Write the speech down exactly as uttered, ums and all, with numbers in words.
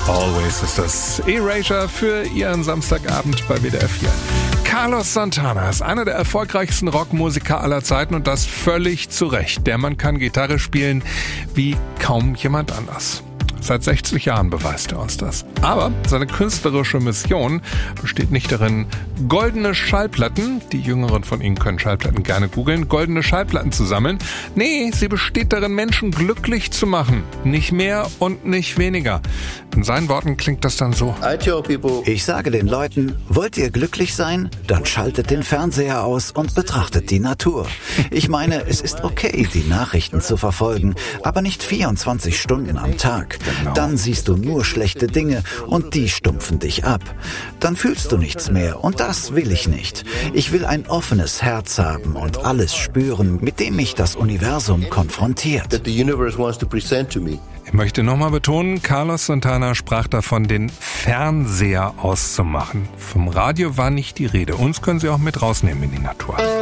Always ist das Erasure für Ihren Samstagabend bei W D R vier. Carlos Santana ist einer der erfolgreichsten Rockmusiker aller Zeiten und das völlig zu Recht. Der Mann kann Gitarre spielen wie kaum jemand anders. Seit sechzig Jahren beweist er uns das. Aber seine künstlerische Mission besteht nicht darin, goldene Schallplatten, die Jüngeren von Ihnen können Schallplatten gerne googeln, goldene Schallplatten zu sammeln. Nee, sie besteht darin, Menschen glücklich zu machen. Nicht mehr und nicht weniger. In seinen Worten klingt das dann so. Ich sage den Leuten, wollt ihr glücklich sein? Dann schaltet den Fernseher aus und betrachtet die Natur. Ich meine, es ist okay, die Nachrichten zu verfolgen, aber nicht vierundzwanzig Stunden am Tag. Dann siehst du nur schlechte Dinge und die stumpfen dich ab. Dann fühlst du nichts mehr und das will ich nicht. Ich will ein offenes Herz haben und alles spüren, mit dem mich das Universum konfrontiert. Ich möchte nochmal betonen, Carlos Santana sprach davon, den Fernseher auszumachen. Vom Radio war nicht die Rede. Uns können Sie auch mit rausnehmen in die Natur.